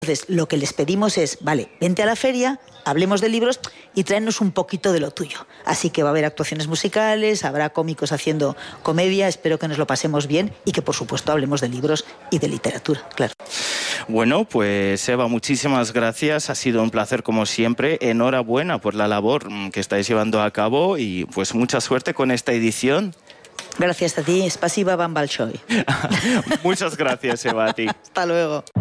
Entonces, lo que les pedimos es, vale, vente a la feria, hablemos de libros y tráenos un poquito de lo tuyo. Así que va a haber actuaciones musicales, habrá cómicos haciendo comedia, espero que nos lo pasemos bien y que, por supuesto, hablemos de libros y de literatura, claro. Bueno, pues Eva, muchísimas gracias. Ha sido un placer como siempre. Enhorabuena por la labor que estáis llevando a cabo y pues mucha suerte con esta edición. Gracias a ti. Spasiba, Van Balshoi. Muchas gracias, Eva, a ti. Hasta luego.